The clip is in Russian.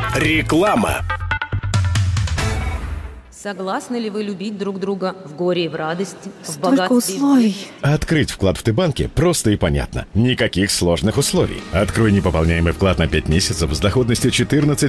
Реклама. Согласны ли вы любить друг друга в горе и в радости, в Столько богатстве условий. Открыть вклад в Т-банке просто и понятно. Никаких сложных условий. Открой непополняемый вклад на 5 месяцев с доходностью 14